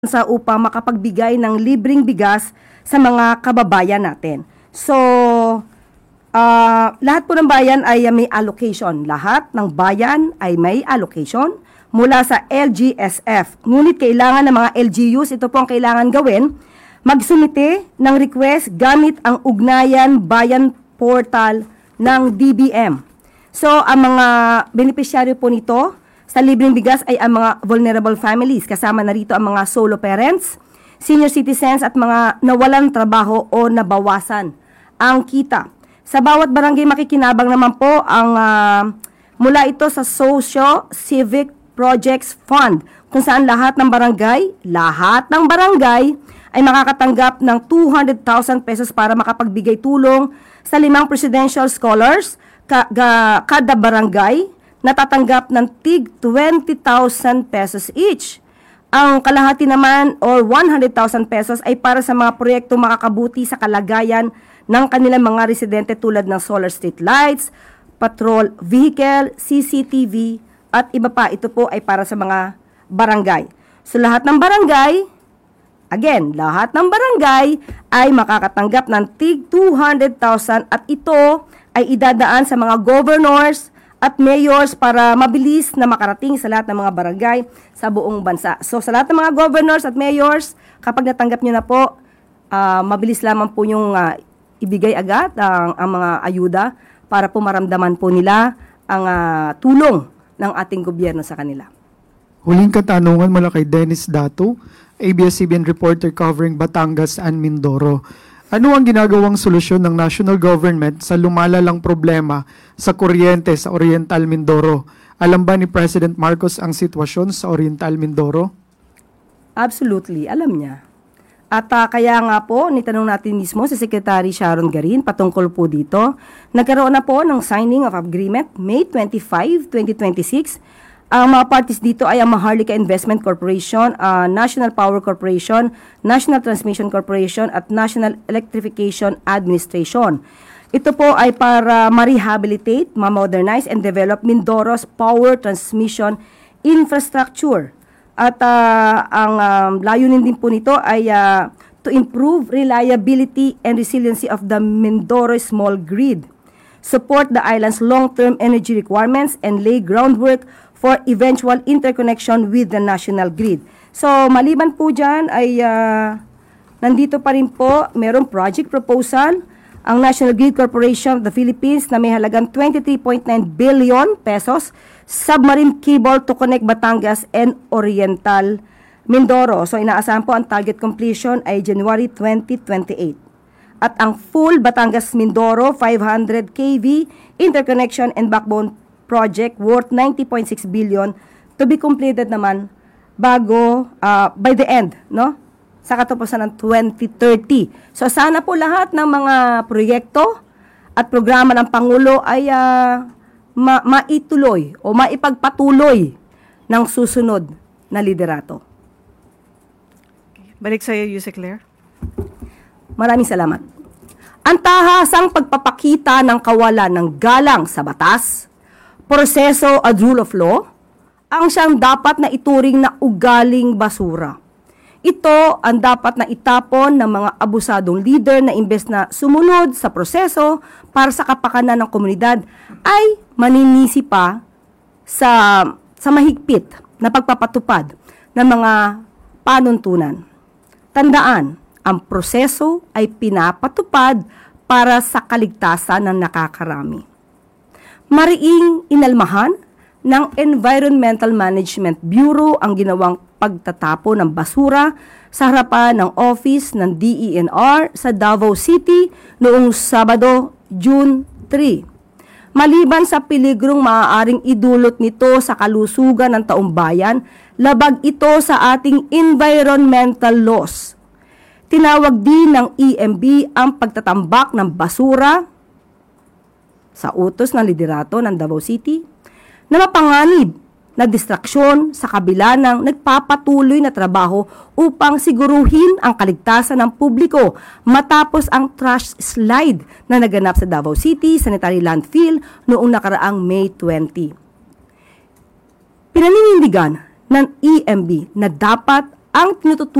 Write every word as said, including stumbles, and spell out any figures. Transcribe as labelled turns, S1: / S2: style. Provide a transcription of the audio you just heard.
S1: sa upang makapagbigay ng libreng bigas sa mga kababayan natin. So, uh, lahat po ng bayan ay may allocation. Lahat ng bayan ay may allocation mula sa L G S F. Ngunit kailangan ng mga L G Us, ito po ang kailangan gawin, magsumite ng request gamit ang Ugnayan Bayan Portal ng D B M. So, ang mga beneficiaryo po nito sa libreng bigas ay ang mga vulnerable families, kasama na rito ang mga solo parents, senior citizens at mga nawalan trabaho o nabawasan ang kita. Sa bawat barangay makikinabang naman po ang uh, mula ito sa Socio Civic Projects Fund, kung saan lahat ng barangay, lahat ng barangay ay makakatanggap ng two hundred thousand pesos para makapagbigay tulong sa limang presidential scholars ka, ga, kada barangay natatanggap ng tig twenty thousand pesos each. Ang kalahati naman or one hundred thousand pesos ay para sa mga proyekto makakabuti sa kalagayan ng kanilang mga residente tulad ng solar street lights, patrol vehicle, C C T V at iba pa. Ito po ay para sa mga barangay. So lahat ng barangay, again, lahat ng barangay ay makakatanggap ng tig two hundred thousand at ito ay idadaan sa mga governors at mayors para mabilis na makarating sa lahat ng mga barangay sa buong bansa. So sa lahat ng mga governors at mayors, kapag natanggap nyo na po, uh, mabilis lamang po yung uh, ibigay agad ang, ang mga ayuda para po maramdaman po nila ang uh, tulong ng ating gobyerno sa kanila.
S2: Huling katanungan mula kay Dennis Dato, A B S C B N reporter covering Batangas and Mindoro. Ano ang ginagawang solusyon ng national government sa lumalalang problema sa kuryente sa Oriental Mindoro? Alam ba ni President Marcos ang sitwasyon sa Oriental Mindoro?
S1: Absolutely, alam niya. At uh, kaya nga po, nitanong natin mismo si Secretary Sharon Garin patungkol po dito. Nagkaroon na po ng signing of agreement May twenty-fifth, twenty twenty-six. Ang mga parties dito ay ang Maharlika Investment Corporation, uh, National Power Corporation, National Transmission Corporation at National Electrification Administration. Ito po ay para ma-rehabilitate, ma-modernize and develop Mindoro's power transmission infrastructure. At uh, ang um, layunin din po nito ay uh, to improve reliability and resiliency of the Mindoro small grid, support the island's long-term energy requirements and lay groundwork for eventual interconnection with the national grid. So, maliban po dyan ay uh, nandito pa rin po, merong project proposal ang National Grid Corporation of the Philippines na may halagang twenty-three point nine billion pesos submarine cable to connect Batangas and Oriental Mindoro. So, inaasahan po ang target completion ay January twenty twenty-eight. At ang full Batangas Mindoro five hundred kilovolt interconnection and backbone project worth ninety point six billion to be completed naman bago uh, by the end, no? Sa katapusan ng twenty thirty. So sana po lahat ng mga proyekto at programa ng Pangulo ay uh, ma- maituloy o maipagpatuloy ng susunod na liderato.
S3: Balik sa iyo, Yusek Claire.
S1: Maraming salamat. Ang tahasang pagpapakita ng kawalan ng galang sa batas, proseso at rule of law, ang siyang dapat na ituring na ugaling basura. Ito ang dapat na itapon ng mga abusadong leader na imbes na sumunod sa proseso para sa kapakanan ng komunidad ay maninisi pa sa, sa mahigpit na pagpapatupad ng mga panuntunan. Tandaan, ang proseso ay pinapatupad para sa kaligtasan ng nakakarami. Mariing inalmahan ng Environmental Management Bureau ang ginawang pagtatapo ng basura sa harapan ng office ng D E N R sa Davao City noong Sabado, June third. Maliban sa peligrong maaaring idulot nito sa kalusugan ng taumbayan, labag ito sa ating environmental laws. Tinawag din ng E M B ang pagtatambak ng basura sa utos ng liderato ng Davao City na mapanganib na distraksyon sa kabila ng nagpapatuloy na trabaho upang siguruhin ang kaligtasan ng publiko matapos ang trash slide na naganap sa Davao City Sanitary Landfill noong nakaraang May twentieth. Pinaninindigan ng E M B na dapat ang tinututunan